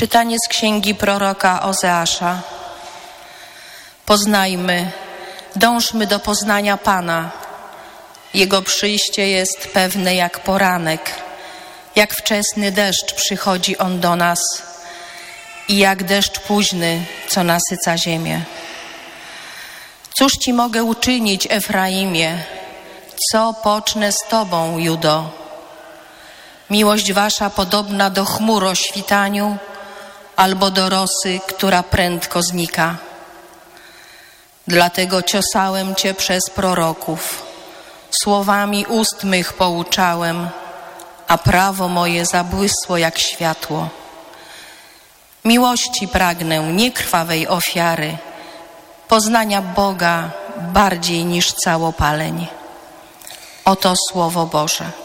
Czytanie z księgi proroka Ozeasza. Poznajmy, dążmy do poznania Pana. Jego przyjście jest pewne jak poranek, jak wczesny deszcz przychodzi On do nas i jak deszcz późny, co nasyca ziemię. Cóż Ci mogę uczynić, Efraimie? Co pocznę z Tobą, Judo? Miłość Wasza podobna do chmur o świtaniu albo do rosy, która prędko znika. Dlatego ciosałem Cię przez proroków, słowami ust mych pouczałem, a prawo moje zabłysło jak światło. Miłości pragnę, nie krwawej ofiary, poznania Boga bardziej niż całopaleń. Oto Słowo Boże.